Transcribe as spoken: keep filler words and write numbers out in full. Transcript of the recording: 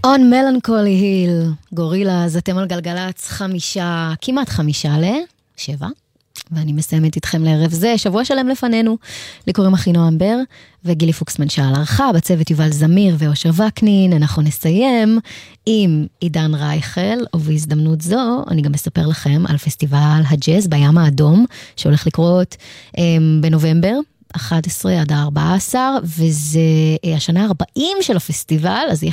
On Melancholy Hill, גורילה, אז אתם על גלגלץ חמישה, כמעט חמישה לשבע, ואני מסיימת איתכם לערב זה, שבוע שלם לפנינו, לי קוראים אחינועם בר, וגילי פוקסמן שעל ערכה, בצוות יובל זמיר ואושר וקנין, אנחנו נסיים עם עידן רייכל, ובהזדמנות זו, אני גם אספר לכם על פסטיבל הג'אז בים האדום, שהולך לקרות um, בנובמבר, אחד עשר עד ארבע עשרה, וזה השנה ארבעים של הפסטיבל, אז יהיה